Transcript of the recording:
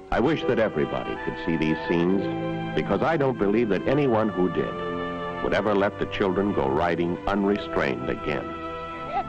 I wish that everybody could see these scenes, because I don't believe that anyone who did would ever let the children go riding unrestrained again.